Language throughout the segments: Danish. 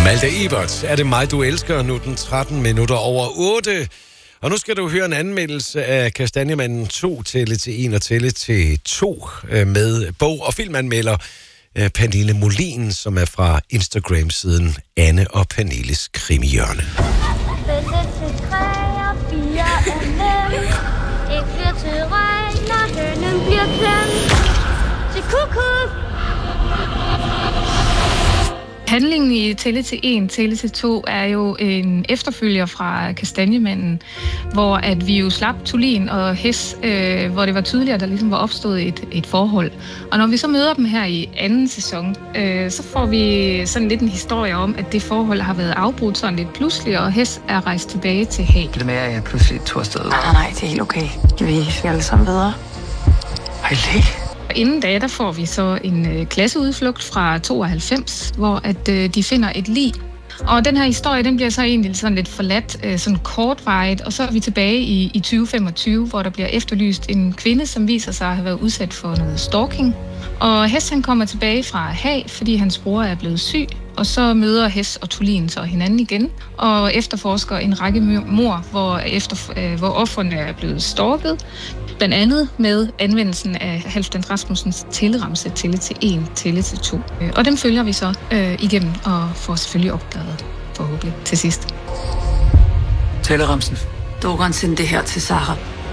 Malte Ebert, er det mig, du elsker? Nu den 13 minutter over 8. Og nu skal du høre en anmeldelse af Kastanjemanden 2, Tælle til 1 og Tælle til 2 med bog- og filmanmelder Pernille Molin, som er fra Instagram-siden Anne og Pernilles Krimihjørne. Bælle til 3 og 4 er nemt. Ikke flere til regn, når hønnen bliver klemt. Til kuku. Handlingen i Tælle til 1, Tælle til 2 er jo en efterfølger fra Kastanjemanden, hvor at vi jo slap Thulin og Hes, hvor det var tydeligt, at der ligesom var opstået et forhold. Og når vi så møder dem her i anden sæson, så får vi sådan lidt en historie om, at det forhold har været afbrudt sådan lidt pludselig, og Hes er rejst tilbage til Haag. Det med, at jeg pludselig tog afsted. Nej, det er helt okay. Vi skal alle sammen videre. Hej, læg. Og inden da, der får vi så en klasseudflugt fra 92, hvor at de finder et lig. Og den her historie, den bliver så egentlig sådan lidt forladt, sådan kortvarigt, og så er vi tilbage i 2025, hvor der bliver efterlyst en kvinde, som viser sig at have været udsat for noget stalking. Og Hes, han kommer tilbage fra Haag, fordi hans bror er blevet syg, og så møder Hes og Thulin så hinanden igen, og efterforsker en række mord, hvor ofrene er blevet stalket, blandt andet med anvendelsen af Halfdan Rasmussens tælleramse Tælle til 1, Tælle til 2. Og dem følger vi så igennem og får selvfølgelig opdaget forhåbentlig til sidst. Tælleramsen. Dogan sendte det her til Sara.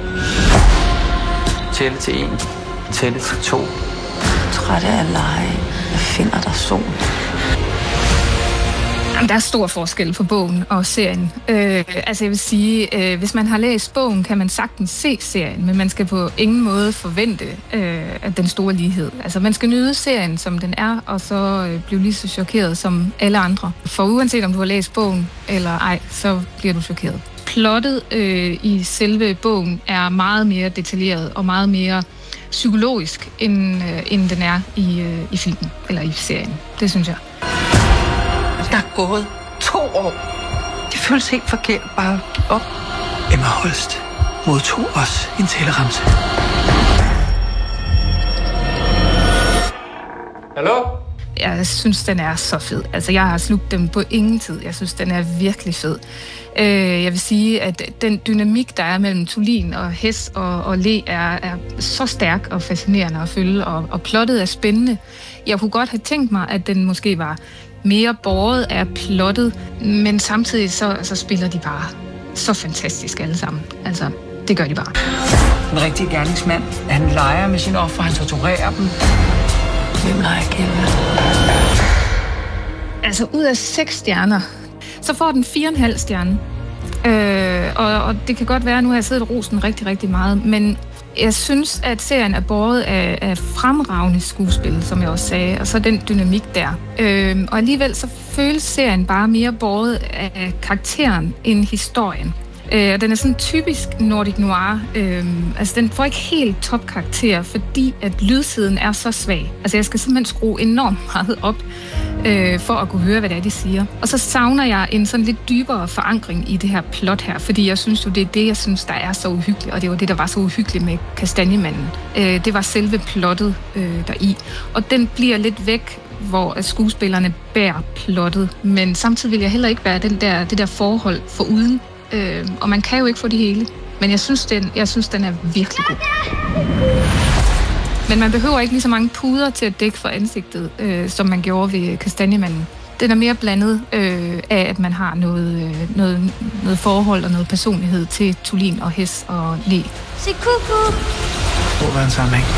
Tælle til 1, Tælle til 2. Trætte af at lege. Jeg finder dig sol. Jamen, der er stor forskel på bogen og serien. Altså jeg vil sige, hvis man har læst bogen, kan man sagtens se serien, men man skal på ingen måde forvente at den store lighed. Altså man skal nyde serien, som den er, og så blive lige så chokeret som alle andre. For uanset om du har læst bogen eller ej, så bliver du chokeret. Plottet i selve bogen er meget mere detaljeret og meget mere psykologisk, end den er i filmen eller i serien. Det synes jeg. Der er gået 2 år. Det føles helt forkert bare at give op. Emma Holst modtog os en tælleramse. Hallo? Jeg synes, den er så fed. Altså, jeg har slugt dem på ingen tid. Jeg synes, den er virkelig fed. Jeg vil sige, at den dynamik, der er mellem Thulin og Hes og Le, er så stærk og fascinerende at følge, og plottet er spændende. Jeg kunne godt have tænkt mig, at den måske var mere båret af plottet, men samtidig så spiller de bare så fantastisk alle sammen. Altså, det gør de bare. En rigtig gerningsmand. Han leger med sine ofre, han torturerer dem. Hvem leger Kjælde? Altså, ud af 6 stjerner, så får den 4,5 stjerne. Og det kan godt være, at nu har jeg siddet og rost den rigtig, rigtig meget, men jeg synes, at serien er båret af fremragende skuespil, som jeg også sagde, og så den dynamik der. Og alligevel så føles serien bare mere båret af karakteren end historien. Og den er sådan typisk Nordic Noir. Altså, den får ikke helt topkarakter, fordi at lydsiden er så svag. Altså, jeg skal simpelthen skrue enormt meget op, for at kunne høre, hvad det er, de siger. Og så savner jeg en sådan lidt dybere forankring i det her plot her, fordi jeg synes jo, det er det, jeg synes, der er så uhyggeligt, og det var det, der var så uhyggeligt med Kastanjemanden. Det var selve plottet deri. Og den bliver lidt væk, hvor skuespillerne bærer plottet, men samtidig vil jeg heller ikke være det der forhold foruden. Og man kan jo ikke få det hele, men jeg synes, den er virkelig god. Men man behøver ikke lige så mange puder til at dække for ansigtet, som man gjorde ved Kastanjemanden. Den er mere blandet af, at man har noget forhold og noget personlighed til Thulin og Hes og Le. Sig kuku. Hvor var han sammen, ikke?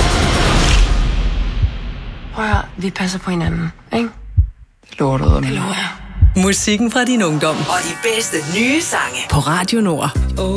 Prøv at høre, vi passer på hinanden, ikke? Det lover du ud om. Det lover jeg. Musikken fra din ungdom. Og de bedste nye sange. På Radio Nord.